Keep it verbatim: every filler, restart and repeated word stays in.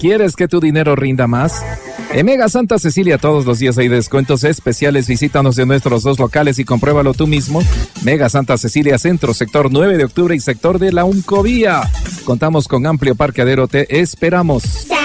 ¿Quieres que tu dinero rinda más? En Mega Santa Cecilia todos los días hay descuentos especiales. Visítanos en nuestros dos locales y compruébalo tú mismo. Mega Santa Cecilia Centro, sector nueve de octubre y sector de la Uncovía. Contamos con amplio parqueadero, te esperamos.